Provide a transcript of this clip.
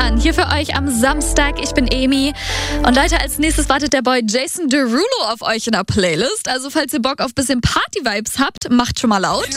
hören. Hier für euch am Samstag. Ich bin Emi. Und Leute, als nächstes wartet der Boy Jason Derulo auf euch in der Playlist. Also falls ihr Bock auf ein bisschen Party-Vibes habt, macht schon mal laut.